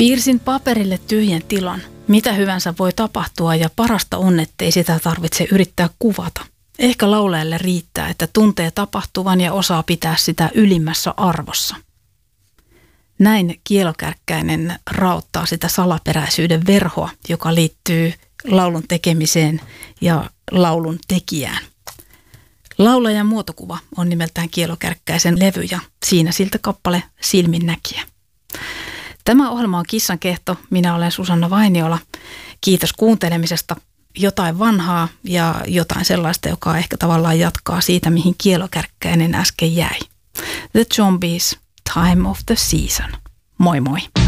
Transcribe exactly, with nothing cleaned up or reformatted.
Piirsin paperille tyhjän tilan. Mitä hyvänsä voi tapahtua ja parasta on, ettei sitä tarvitse yrittää kuvata. Ehkä laulajalle riittää, että tuntee tapahtuvan ja osaa pitää sitä ylimmässä arvossa. Näin Kielokärkkäinen raottaa sitä salaperäisyyden verhoa, joka liittyy laulun tekemiseen ja laulun tekijään. Laulajan muotokuva on nimeltään Kielokärkkäisen levy ja siinä siltä kappale Silminnäkijä. Tämä ohjelma on Kissan kehto. Minä olen Susanna Vainiola. Kiitos kuuntelemisesta. Jotain vanhaa ja jotain sellaista, joka ehkä tavallaan jatkaa siitä, mihin Kielokärkkäinen äsken jäi. The Zombies, Time of the Season. Moi moi!